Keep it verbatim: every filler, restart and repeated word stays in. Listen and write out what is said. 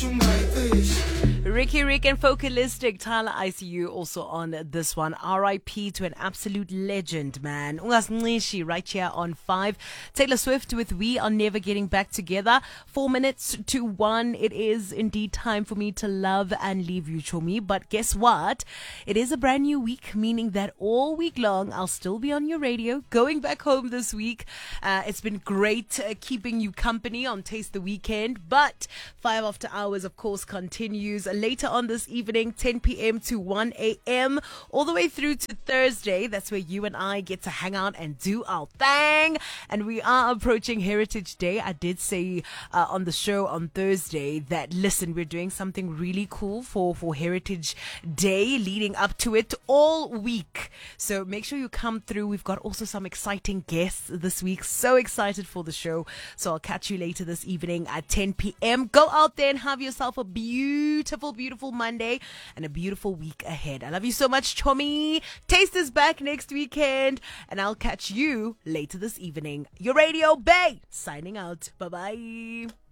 Ricky Rick and Focalistic, Tyler I C U also on this one. R I P to an absolute legend, man. Ungasnqishi right here on five. Taylor Swift with We Are Never Getting Back Together. Four minutes to one. It is indeed time for me to love and leave you, Chomi. But guess what? It is a brand new week, meaning that all week long I'll still be on your radio. Going back home this week. Uh, it's been great uh, keeping you company on Taste the Weekend. But Five After Hours, of course, continues later on this evening, ten p.m. to one a.m. all the way through to Thursday. That's where you and I get to hang out and do our thing. And we are approaching Heritage Day. I did say uh, on the show on Thursday that, listen, we're doing something really cool for, for Heritage Day leading up to it all week. So make sure you come through. We've got also some exciting guests this week. So excited for the show. So I'll catch you later this evening at ten p.m. Go out there and have yourself a beautiful, beautiful Monday and a beautiful week ahead. I love you so much, Chomi. Taste is back next weekend, and I'll catch you later this evening. Your Radio Bay signing out. Bye bye.